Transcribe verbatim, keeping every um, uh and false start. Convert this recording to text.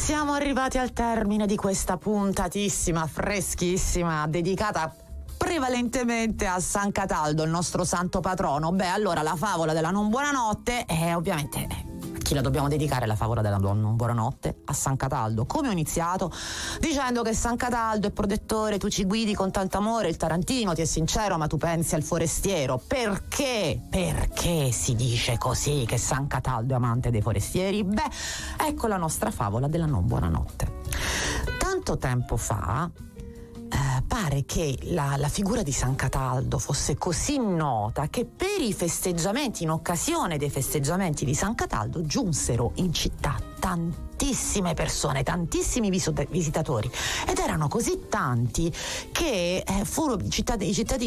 siamo arrivati al termine di questa puntatissima, freschissima, dedicata prevalentemente a San Cataldo, il nostro santo patrono. Beh, allora la favola della non buonanotte è ovviamente... a chi la dobbiamo dedicare la favola della non buonanotte? A San Cataldo. Come ho iniziato? Dicendo che San Cataldo è protettore, tu ci guidi con tanto amore, il tarantino ti è sincero ma tu pensi al forestiero. Perché? Perché si dice così, che San Cataldo è amante dei forestieri? Beh, ecco la nostra favola della non buonanotte. Tanto tempo fa Eh, pare che la, la figura di San Cataldo fosse così nota che per i festeggiamenti, in occasione dei festeggiamenti di San Cataldo, giunsero in città tantissime persone, tantissimi visitatori, ed erano così tanti che eh, furono, i cittadini